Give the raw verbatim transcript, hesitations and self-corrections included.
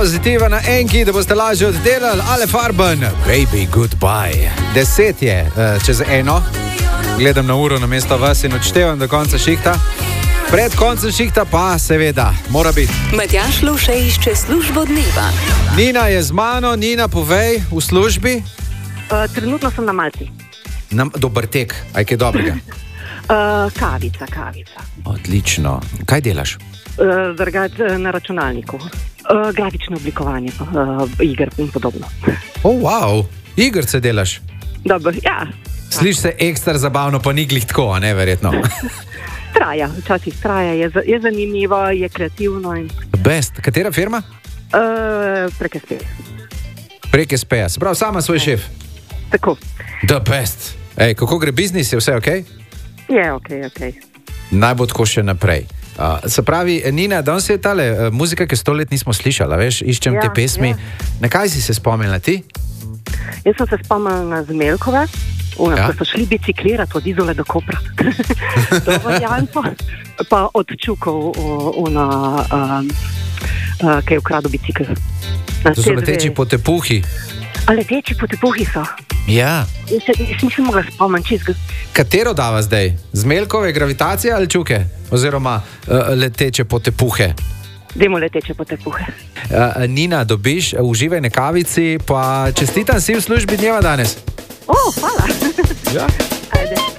pozitiva na enki, da boste lažje oddelali. Ale Farben, baby, goodbye. Deset je uh, čez eno. Gledam na uro na mesto vas in odštevam do konca šihta. Pred koncem šihta pa seveda mora biti. Matjaž Lovše išče službo dneva. Nina je z mano. Nina, povej, v službi? Uh, trenutno sem na Malti. Nam, dober tek, aj kaj dobrega? Uh, kavica, kavica. Odlično. Kaj delaš? Uh, Drugač na računalniku. Uh, grafično oblikovanje, uh, iger in podobno. O, oh, wow, igrice delaš? Dobro, ja. Sliši se ekstra zabavno, pa ni glih tako, ne, verjetno. Traja, včasih traja, je, je zanimivo, je kreativno. In... Best. Katera firma? Uh, Prek S P. Prek S P. Se pravi, sama svoj šef? Tako. The best. Ej, kako gre biznis, je vse ok? Je ok, ok. Naj bo tako še naprej. Uh, se pravi, Nina, danes je tale uh, muzika, ki sto let nismo slišala, veš, iščem ja, te pesmi. Ja. Na kaj si se spomnila ti? Jaz sem se spomnila na Zmeljkove, una, Ja. ko so šli biciklirati od Izole do Kopra. To varianto. Pa od Čukov, una, um, uh, ki je ukradel bicikl. To so leteči potepuhi. A leteči potepuhi so? Ja. Jaz se jaz nisem mogla spomniti čizga. Katero dava zdaj? Zmeljkove, gravitacije ali Čuke? Oziroma uh, leteče potepuhe? Dajmo leteče potepuhe. Uh, Nina, dobiš, uživaj na kavici, pa čestitam si v službi dneva danes. O, hvala. Ja. Ajde.